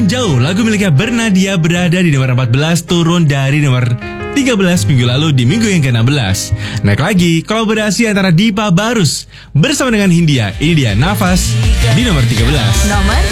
jauh, lagu miliknya Bernadia berada di nomor 14, turun dari nomor 13 minggu lalu di minggu yang ke-16. Naik lagi, kolaborasi antara Dipa Barus bersama dengan Hindia. Ini dia Nafas di nomor 13. Nomor